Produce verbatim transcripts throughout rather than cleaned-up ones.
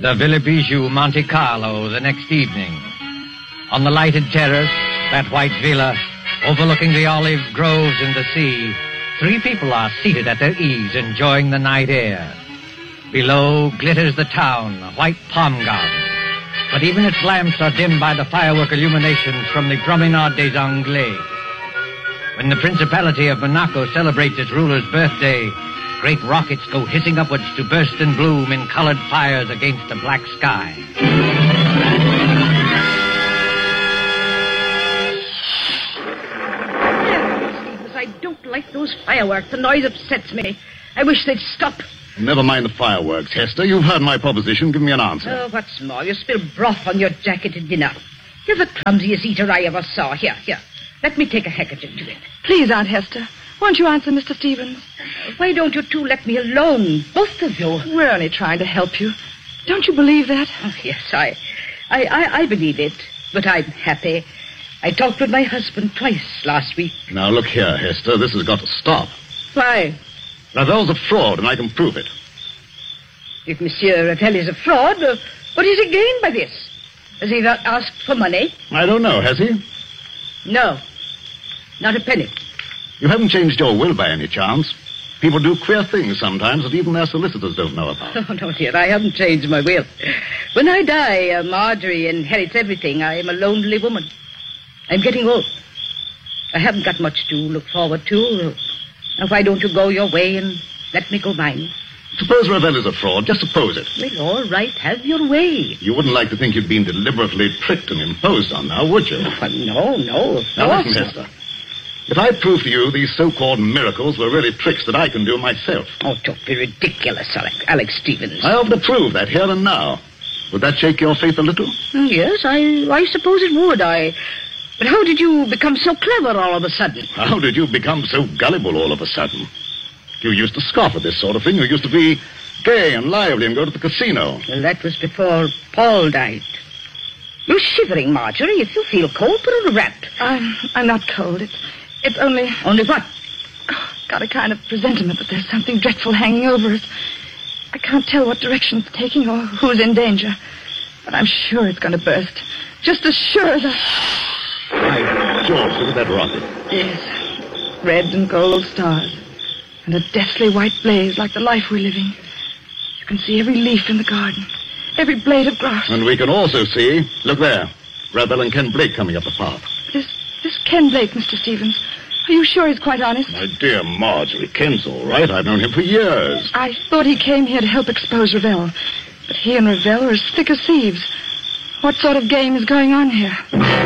the Villa Bijou, Monte Carlo, the next evening. On the lighted terrace, that white villa, overlooking the olive groves and the sea, three people are seated at their ease, enjoying the night air. Below glitters the town, a white palm garden. But even its lamps are dimmed by the firework illuminations from the Promenade des Anglais. When the Principality of Monaco celebrates its ruler's birthday, great rockets go hissing upwards to burst and bloom in colored fires against a black sky. I don't like those fireworks. The noise upsets me. I wish they'd stop. Never mind the fireworks, Hester. You've heard my proposition. Give me an answer. Oh, what's more, you spilled broth on your jacket at dinner. You're the clumsiest eater I ever saw. Here, here. Let me take a handkerchief to it. Please, Aunt Hester. Won't you answer Mister Stevens? Why don't you two let me alone, both of you? We're only trying to help you. Don't you believe that? Oh, yes, I, I, I, I believe it. But I'm happy. I talked with my husband twice last week. Now, look here, Hester. This has got to stop. Why? Ravel's a fraud, and I can prove it. If Monsieur Ravel is a fraud, uh, what is he gained by this? Has he not asked for money? I don't know, has he? No. Not a penny. You haven't changed your will by any chance. People do queer things sometimes that even their solicitors don't know about. Oh, no, dear, I haven't changed my will. When I die, uh, Marjorie inherits everything. I am a lonely woman. I'm getting old. I haven't got much to look forward to. Now, why don't you go your way and let me go mine? Suppose Ravel is a fraud. Just suppose it. Well, all right. Have your way. You wouldn't like to think you'd been deliberately tricked and imposed on now, would you? Oh, no, no. Now, listen, Hester. If I prove to you these so-called miracles were really tricks that I can do myself. Oh, don't be ridiculous, Alex, Alex Stevens. I offer to prove that here and now. Would that shake your faith a little? Yes, I, I suppose it would. I... But how did you become so clever all of a sudden? How did you become so gullible all of a sudden? You used to scoff at this sort of thing. You used to be gay and lively and go to the casino. Well, that was before Paul died. You're shivering, Marjorie. If you feel cold, put on a wrap. I'm, I'm not cold. It's, it's only... Only what? Oh, got a kind of presentiment that there's something dreadful hanging over us. I can't tell what direction it's taking or who's in danger. But I'm sure it's going to burst. Just as sure that... By George, look at that rocket. Yes. Red and gold stars. And a deathly white blaze like the life we're living. You can see every leaf in the garden. Every blade of grass. And we can also see, look there, Ravel and Ken Blake coming up the path. This, this Ken Blake, Mister Stevens. Are you sure he's quite honest? My dear Marjorie, Ken's all right. I've known him for years. I thought he came here to help expose Ravel. But he and Ravel are as thick as thieves. What sort of game is going on here?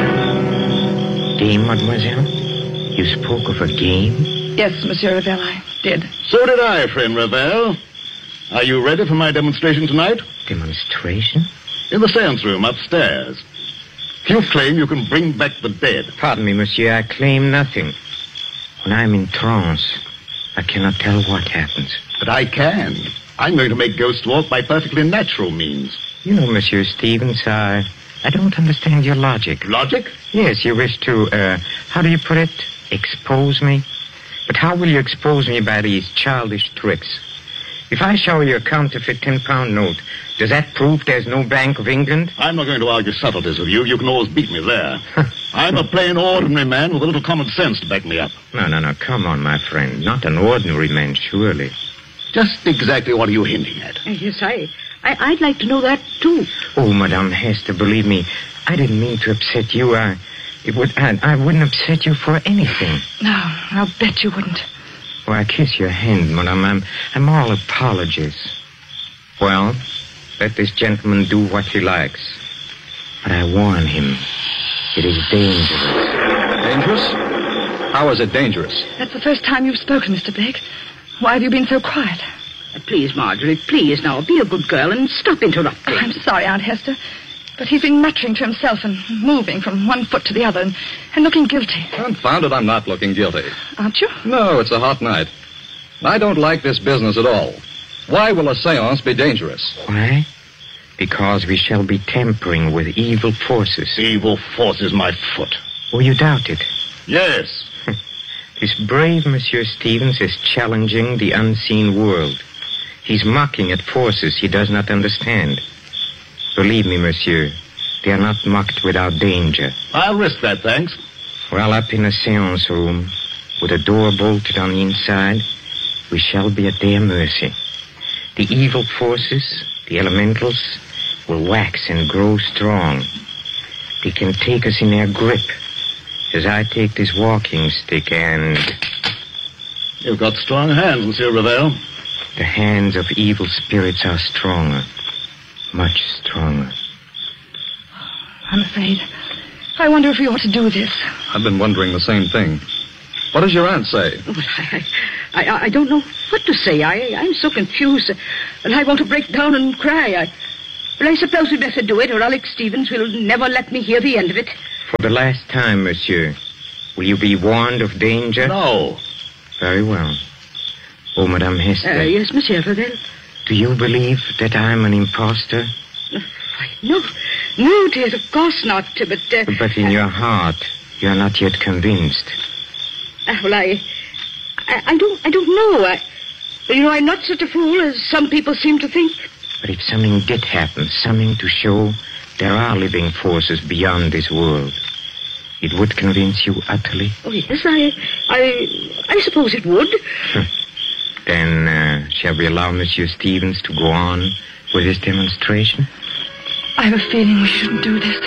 Game, mademoiselle? You spoke of a game? Yes, Monsieur Ravel, I did. So did I, friend Ravel. Are you ready for my demonstration tonight? Demonstration? In the seance room upstairs. You claim you can bring back the dead. Pardon me, monsieur, I claim nothing. When I'm in trance, I cannot tell what happens. But I can. I'm going to make ghosts walk by perfectly natural means. You know, Monsieur Stevens, I, I don't understand your logic. Logic? Yes, you wish to, uh, how do you put it? Expose me? But how will you expose me by these childish tricks? If I show you a counterfeit ten-pound note, does that prove there's no Bank of England? I'm not going to argue subtleties with you. You can always beat me there. I'm a plain, ordinary man with a little common sense to back me up. No, no, no, come on, my friend. Not an ordinary man, surely. Just exactly what are you hinting at? Yes, I, I, I'd like to know that, too. Oh, Madame Hester, believe me, I didn't mean to upset you. I, it would, I, I wouldn't upset you for anything. No, I'll bet you wouldn't. Oh, I kiss your hand, Madame. I'm, I'm all apologies. Well, let this gentleman do what he likes. But I warn him, it is dangerous. Dangerous? How is it dangerous? That's the first time you've spoken, Mister Blake. Why have you been so quiet? Uh, please, Marjorie, please now, be a good girl and stop interrupting. Oh, I'm sorry, Aunt Hester, but he's been muttering to himself and moving from one foot to the other and, and looking guilty. Confound it, I'm not looking guilty. Aren't you? No, it's a hot night. I don't like this business at all. Why will a seance be dangerous? Why? Because we shall be tampering with evil forces. Evil forces, my foot. Oh, you doubt it? Yes. This brave Monsieur Stevens is challenging the unseen world. He's mocking at forces he does not understand. Believe me, monsieur, they are not mocked without danger. I'll risk that, thanks. While up in a seance room, with a door bolted on the inside, we shall be at their mercy. The evil forces, the elementals, will wax and grow strong. They can take us in their grip, as I take this walking stick and... You've got strong hands, Monsieur Ravel. The hands of evil spirits are stronger, much stronger. I'm afraid. I wonder if we ought to do this. I've been wondering the same thing. What does your aunt say? Well, I, I, I don't know what to say. I, I'm so confused. And I want to break down and cry. I, but I suppose we'd better do it, or Alex Stevens will never let me hear the end of it. For the last time, monsieur, will you be warned of danger? No. Very well. Oh, Madame Hester. Uh, yes, Monsieur Ravel. Do you believe that I'm an impostor? Why, no. No, dear, of course not. But, uh, But in your heart, you are not yet convinced. Uh, well, I, I... I don't... I don't know. I... You know, I'm not such a fool as some people seem to think. But if something did happen, something to show there are living forces beyond this world, it would convince you utterly? Oh, yes, I... I... I suppose it would. Then, uh, shall we allow Monsieur Stevens to go on with his demonstration? I have a feeling we shouldn't do this.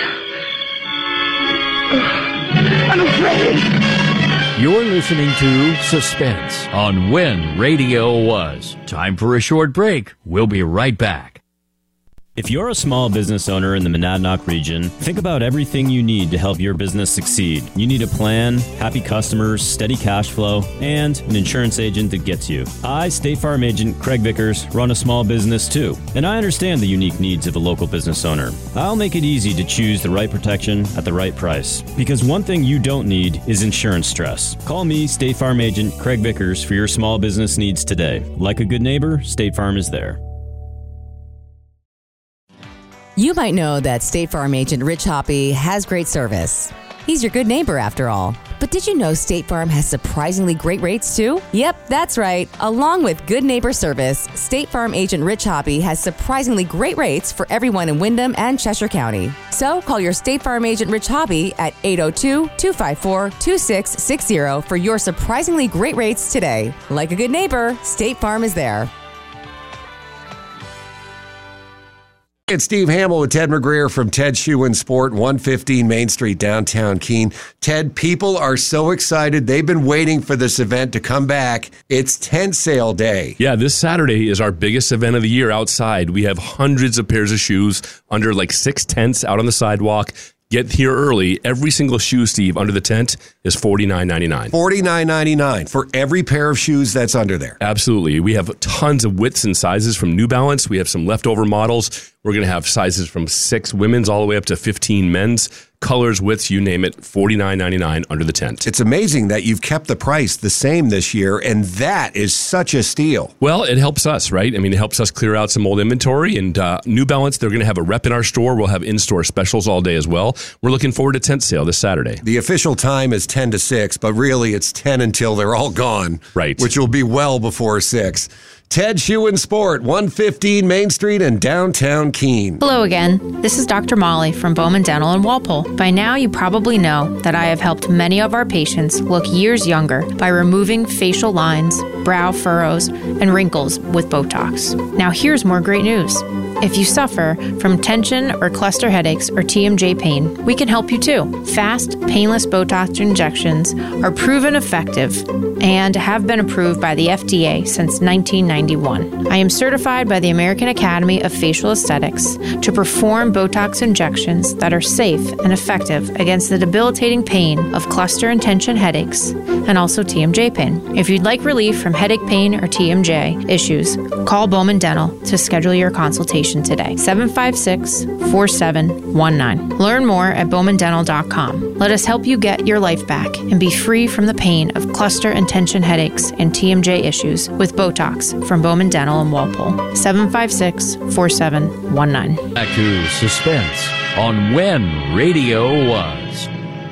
Oh, I'm afraid. You're listening to Suspense on When Radio Was. Time for a short break. We'll be right back. If you're a small business owner in the Monadnock region, think about everything you need to help your business succeed. You need a plan, happy customers, steady cash flow, and an insurance agent that gets you. I, State Farm agent Craig Vickers, run a small business too, and I understand the unique needs of a local business owner. I'll make it easy to choose the right protection at the right price, because one thing you don't need is insurance stress. Call me, State Farm agent Craig Vickers, for your small business needs today. Like a good neighbor, State Farm is there. You might know that State Farm agent Rich Hoppy has great service. He's your good neighbor, after all. But did you know State Farm has surprisingly great rates, too? Yep, that's right. Along with good neighbor service, State Farm agent Rich Hoppy has surprisingly great rates for everyone in Windham and Cheshire County. So call your State Farm agent Rich Hoppy at eight oh two, two five four, two six six zero for your surprisingly great rates today. Like a good neighbor, State Farm is there. It's Steve Hamill with Ted McGreer from Ted Shoe and Sport, one fifteen Main Street, downtown Keene. Ted, people are so excited. They've been waiting for this event to come back. It's tent sale day. Yeah, this Saturday is our biggest event of the year outside. We have hundreds of pairs of shoes under like six tents out on the sidewalk. Get here early. Every single shoe, Steve, under the tent is forty-nine ninety-nine. forty-nine ninety-nine for every pair of shoes that's under there. Absolutely. We have tons of widths and sizes from New Balance. We have some leftover models. We're going to have sizes from six women's all the way up to fifteen men's. Colors, widths, you name it, forty-nine ninety-nine under the tent. It's amazing that you've kept the price the same this year, and that is such a steal. Well, it helps us, right? I mean, it helps us clear out some old inventory. And uh, New Balance, they're going to have a rep in our store. We'll have in-store specials all day as well. We're looking forward to tent sale this Saturday. The official time is ten to six, but really it's ten until they're all gone. Right. Which will be well before six. Ted Shoe and Sport, one fifteen Main Street in downtown Keene. Hello again. This is Doctor Molly from Bowman Dental in Walpole. By now, you probably know that I have helped many of our patients look years younger by removing facial lines, brow furrows, and wrinkles with Botox. Now, here's more great news. If you suffer from tension or cluster headaches or T M J pain, we can help you too. Fast, painless Botox injections are proven effective and have been approved by the F D A since nineteen ninety-one. I am certified by the American Academy of Facial Aesthetics to perform Botox injections that are safe and effective against the debilitating pain of cluster and tension headaches and also T M J pain. If you'd like relief from headache pain or T M J issues, call Bowman Dental to schedule your consultation today. seven five six, four seven one nine. Learn more at bowman dental dot com. Let us help you get your life back and be free from the pain of cluster and tension headaches and T M J issues with Botox from Bowman Dental in Walpole. seven five six, four seven one nine. Back to Suspense on When Radio Was.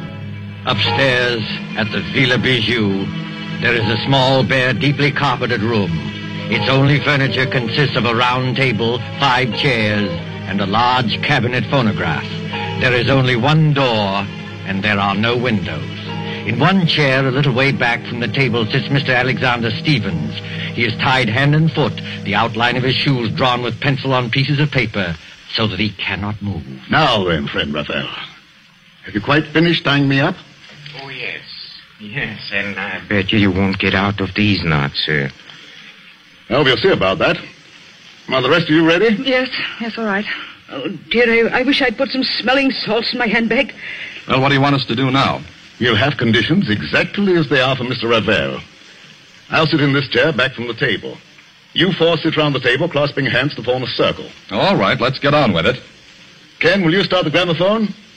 Upstairs at the Villa Bijou, there is a small, bare, deeply carpeted room. Its only furniture consists of a round table, five chairs, and a large cabinet phonograph. There is only one door, and there are no windows. In one chair, a little way back from the table, sits Mister Alexander Stevens. He is tied hand and foot, the outline of his shoes drawn with pencil on pieces of paper, so that he cannot move. Now then, friend Raphael, have you quite finished tying me up? Oh, yes. Yes, and I bet you you won't get out of these knots, sir. Well, we'll see about that. Are the rest of you ready? Yes, yes, all right. Oh, dear, I, I wish I'd put some smelling salts in my handbag. Well, what do you want us to do now? You'll have conditions exactly as they are for Mister Ravel. I'll sit in this chair back from the table. You four sit round the table, clasping hands to form a circle. All right, let's get on with it. Ken, will you start the gramophone?